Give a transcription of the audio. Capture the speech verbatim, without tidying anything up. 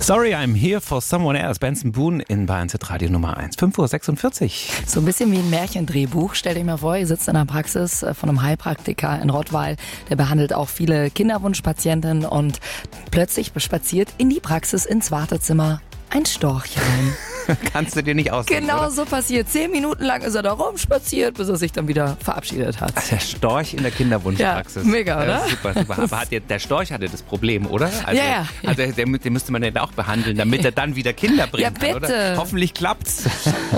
Sorry, I'm here for someone else. Benson Boone in Bayern Z Radio Nummer eins. fünf Uhr sechsundvierzig. So ein bisschen wie ein Märchendrehbuch. Stell dir mal vor, ihr sitzt in der Praxis von einem Heilpraktiker in Rottweil. Der behandelt auch viele Kinderwunschpatientinnen und plötzlich spaziert in die Praxis ins Wartezimmer ein Storch rein. Kannst du dir nicht ausdenken, Genau oder? so passiert. Zehn Minuten lang ist er da rumspaziert, bis er sich dann wieder verabschiedet hat. Der Storch in der Kinderwunschpraxis. Ja, mega, oder? Ja, super, super. Aber hat der, der Storch hatte das Problem, oder? Also, Ja, ja. Also, den, den müsste man ja auch behandeln, damit er dann wieder Kinder bringen Ja, kann, bitte. oder? Hoffentlich klappt's.